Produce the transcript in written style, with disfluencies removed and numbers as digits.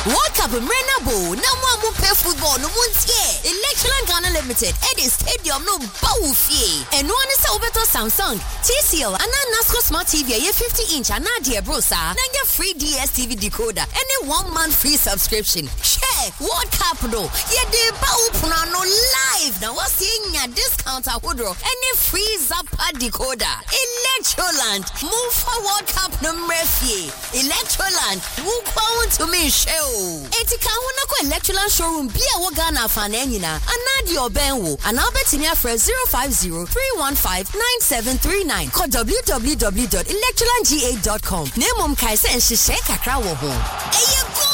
World Cup Mrenabo, no more pay football, no muntie. Electron Ghana Limited, Eddie Stadium, no bawfie. And one is over to Samsung, TCL, and NASCO Smart TV, a 50-inch, and Nadia Brosa, and your free DSTV decoder, and a 1 month free subscription. Share World Cup, though. Yeah, the Bawpuna no live. Now, what's seeing your discount at Woodrow, and a free Zappa decoder. Electroland, move for World Cup no refie. Electroland, move on to me show. Etika hunako Electroland showroom bia wagana fanenina. Anadi obenwo. Anabetinia for 050-315-9739. Call www.electrolandga.com. Nemom kaise and shishe kakra wo ho.